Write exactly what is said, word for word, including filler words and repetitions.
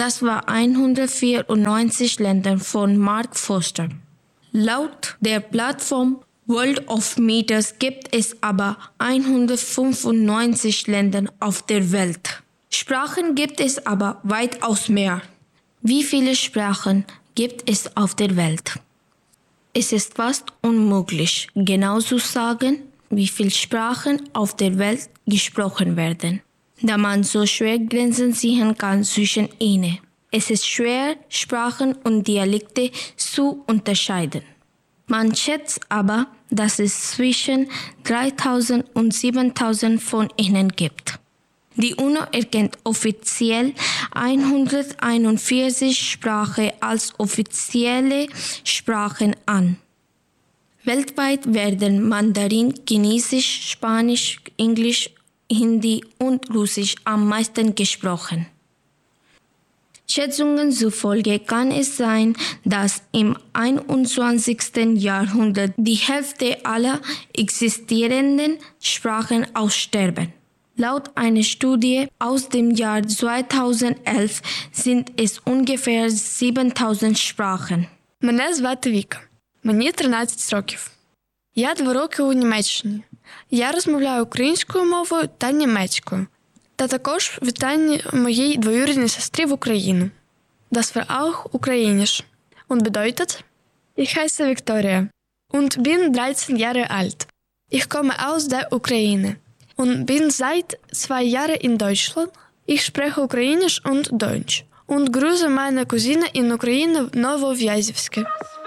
Das war hundertvierundneunzig Länder von Mark Foster. Laut der Plattform World of Meters gibt es aber hundertfünfundneunzig Länder auf der Welt. Sprachen gibt es aber weitaus mehr. Wie viele Sprachen gibt es auf der Welt? Es ist fast unmöglich, genau zu sagen, wie viele Sprachen auf der Welt gesprochen werden, da man so schwer Grenzen ziehen kann zwischen ihnen. Es ist schwer, Sprachen und Dialekte zu unterscheiden. Man schätzt aber, dass es zwischen dreitausend und siebentausend von ihnen gibt. Die UNO erkennt offiziell hunderteinundvierzig Sprachen als offizielle Sprachen an. Weltweit werden Mandarin, Chinesisch, Spanisch, Englisch, Hindi und Russisch am meisten gesprochen. Schätzungen zufolge kann es sein, dass im einundzwanzigsten Jahrhundert die Hälfte aller existierenden Sprachen aussterben. Laut einer Studie aus dem Jahr zweitausendelf sind es ungefähr siebentausend Sprachen. Мене звати Віка. Мені тринадцять років. Я два роки у Німеччині. Я розмовляю українською мовою та німецькою. Та також вітання моїй двоюрідній сестрі в Україну. Das war auch ukrainisch. Und bedeutet? Ich heiße Victoria und bin dreizehn Jahre alt. Ich komme aus der Ukraine und bin seit zwei Jahren in Deutschland. Ich spreche Ukrainisch und Deutsch und grüße meine Cousine in Ukraine Nowowiazewskie.